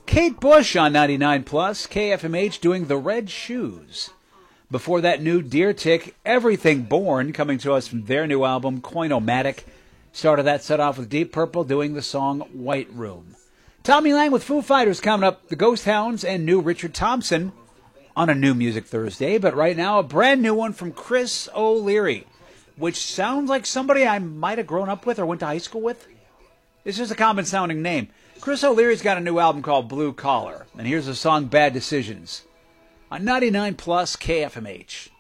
Kate Bush on 99 Plus, KFMH doing The Red Shoes. Before that, new Deer Tick, Everything Born, coming to us from their new album, Coinomatic. Started that set off with Deep Purple doing the song White Room. Tommy Lang with Foo Fighters coming up, the Ghost Hounds, and new Richard Thompson on a New Music Thursday. But right now, a brand new one from Chris O'Leary, which sounds like somebody I might have grown up with or went to high school with. It's just a common-sounding name. Chris O'Leary's got a new album called Blue Collar, and here's the song Bad Decisions on 99 Plus KFMH.